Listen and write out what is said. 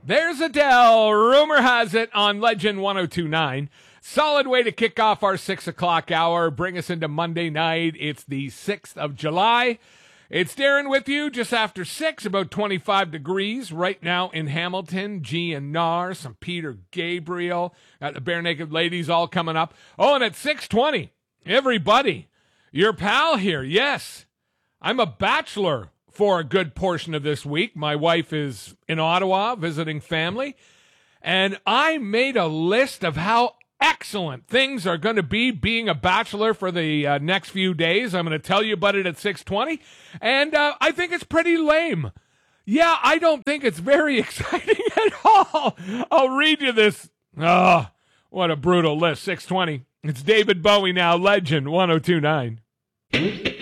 There's Adele. Rumor has it on Legend 1029. Solid way to kick off our 6 o'clock hour. Bring us into Monday night. It's the 6th of July. It's Darren with you just after 6, about 25 degrees right now in Hamilton. GNR, some Peter Gabriel. Got the Bare Naked Ladies all coming up. Oh, and at 6:20, everybody, your pal here. Yes, I'm a bachelor for a good portion of this week. My wife is in Ottawa visiting family, and I made a list of how excellent things are going to be being a bachelor for the next few days. I'm going to tell you about it at 6:20, and I think it's pretty lame. Yeah, I don't think it's very exciting at all. I'll read you this. Oh, what a brutal list. 6:20. It's David Bowie now, Legend 1029.